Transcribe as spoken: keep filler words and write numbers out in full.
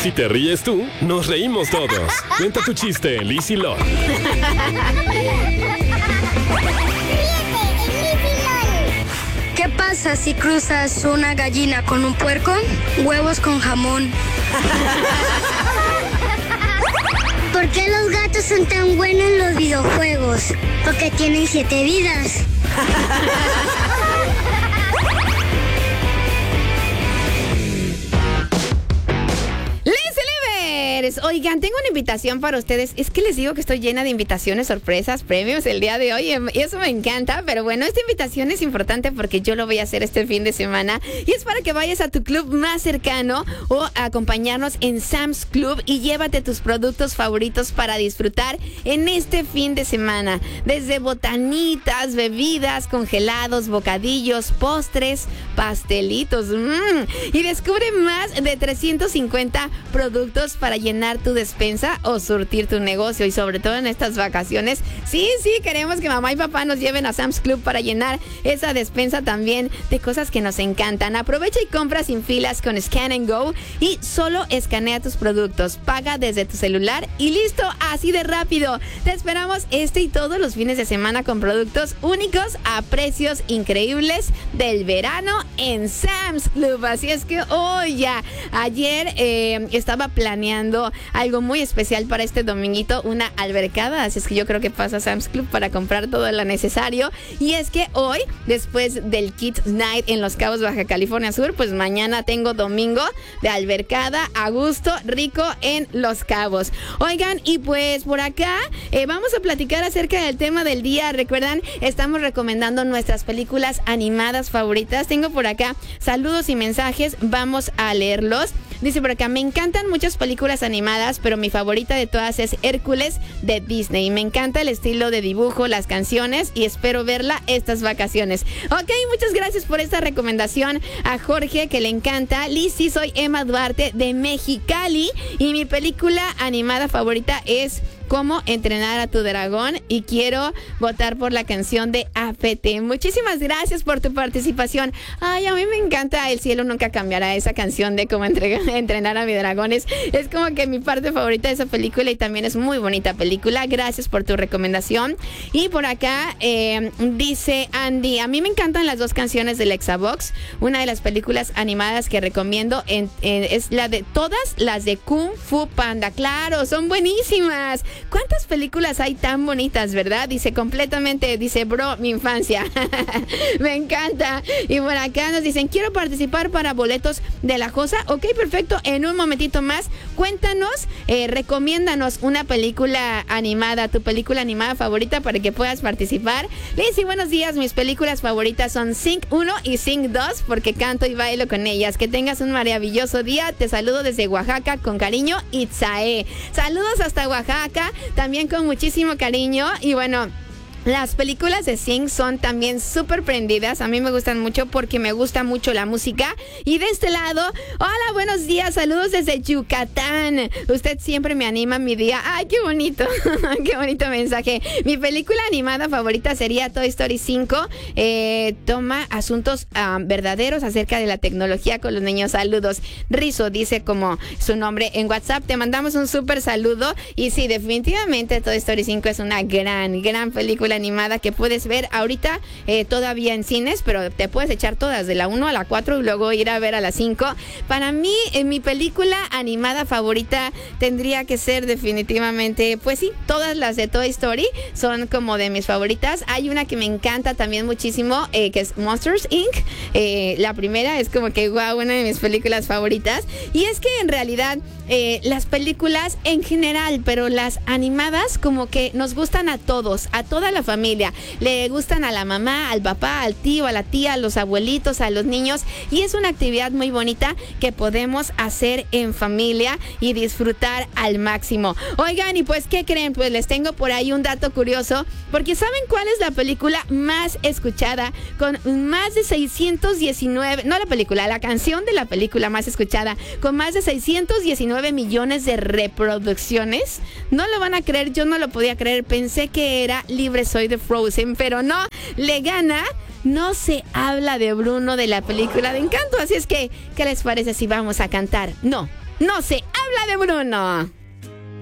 Si te ríes tú, nos reímos todos. Cuenta tu chiste en Liz y Lon. ¿Qué pasa si cruzas una gallina con un puerco? Huevos con jamón. ¿Por qué los gatos son tan buenos en los videojuegos? Porque tienen siete vidas. Oigan, tengo una invitación para ustedes. Es que les digo que estoy llena de invitaciones, sorpresas, premios el día de hoy y eso me encanta, pero bueno, esta invitación es importante porque yo lo voy a hacer este fin de semana y es para que vayas a tu club más cercano o a acompañarnos en Sam's Club y llévate tus productos favoritos para disfrutar en este fin de semana. Desde botanitas, bebidas, congelados, bocadillos, postres, pastelitos. Mmm. Y descubre más de trescientos cincuenta productos para llenar tu despensa o surtir tu negocio y sobre todo en estas vacaciones. Sí, sí, queremos que mamá y papá nos lleven a Sam's Club para llenar esa despensa también de cosas que nos encantan. Aprovecha y compra sin filas con Scan and Go y solo escanea tus productos, paga desde tu celular y listo, así de rápido. Te esperamos este y todos los fines de semana con productos únicos a precios increíbles del verano en Sam's Club. Así es que, oh ya, ayer eh, estaba planeando algo muy especial para este dominguito, una albercada, así es que yo creo que pasa a Sam's Club para comprar todo lo necesario. Y es que hoy, después del Kids Night en Los Cabos, Baja California Sur, pues mañana tengo domingo de albercada a gusto, rico en Los Cabos. Oigan, y pues por acá eh, vamos a platicar acerca del tema del día. Recuerdan, estamos recomendando nuestras películas animadas favoritas. Tengo por acá saludos y mensajes, vamos a leerlos. Dice por acá, me encantan muchas películas animadas, pero mi favorita de todas es Hércules de Disney. Me encanta el estilo de dibujo, las canciones y espero verla estas vacaciones. Ok, muchas gracias por esta recomendación a Jorge, que le encanta. Lizzy, soy Emma Duarte de Mexicali y mi película animada favorita es Cómo entrenar a tu dragón y quiero votar por la canción de A P T. Muchísimas gracias por tu participación. Ay, a mí me encanta El cielo nunca cambiará, esa canción de Cómo entregar, entrenar a mi dragón. Es, es como que mi parte favorita de esa película y también es muy bonita película. Gracias por tu recomendación. Y por acá eh, dice Andy, a mí me encantan las dos canciones del Exabox. Una de las películas animadas que recomiendo en, en, es la de todas las de Kung Fu Panda. Claro, son buenísimas. ¿Cuántas películas hay tan bonitas, verdad? Dice completamente, dice, bro, mi infancia. Me encanta. Y por acá nos dicen, quiero participar para boletos de La Josa. Ok, perfecto. En un momentito más, cuéntanos, eh, recomiéndanos una película animada, tu película animada favorita para que puedas participar. Lizzy, buenos días. Mis películas favoritas son Sing uno y Sing dos porque canto y bailo con ellas. Que tengas un maravilloso día. Te saludo desde Oaxaca con cariño, Itzae. Saludos hasta Oaxaca. También con muchísimo cariño. Y bueno, las películas de Sing son también súper prendidas. A mí me gustan mucho porque me gusta mucho la música. Y de este lado, hola, buenos días, saludos desde Yucatán. Usted siempre me anima mi día. Ay, qué bonito, qué bonito mensaje. Mi película animada favorita sería Toy Story cinco. Eh, toma asuntos um, verdaderos acerca de la tecnología con los niños. Saludos. Rizo dice como su nombre en WhatsApp. Te mandamos un súper saludo. Y sí, definitivamente Toy Story cinco es una gran, gran película animada que puedes ver ahorita eh, todavía en cines, pero te puedes echar todas de la uno a la cuatro y luego ir a ver a la cinco. Para mí, eh, mi película animada favorita tendría que ser definitivamente, pues sí, todas las de Toy Story son como de mis favoritas. Hay una que me encanta también muchísimo, eh, que es Monsters incorporated. Eh, la primera es como que wow, una de mis películas favoritas. Y es que en realidad eh, las películas en general, pero las animadas como que nos gustan a todos, a toda la familia. Le gustan a la mamá, al papá, al tío, a la tía, a los abuelitos, a los niños. Y es una actividad muy bonita que podemos hacer en familia y disfrutar al máximo. Oigan, y pues, ¿qué creen? Pues les tengo por ahí un dato curioso, porque ¿saben cuál es la película más escuchada? Con más de seiscientos diecinueve, no la película, la canción de la película más escuchada, con más de seiscientos diecinueve millones de reproducciones. No lo van a creer, yo no lo podía creer. Pensé que era Libre Soy de Frozen, pero no, le gana No se habla de Bruno de la película de Encanto. Así es que, ¿qué les parece si vamos a cantar? No, no se habla habla de Bruno.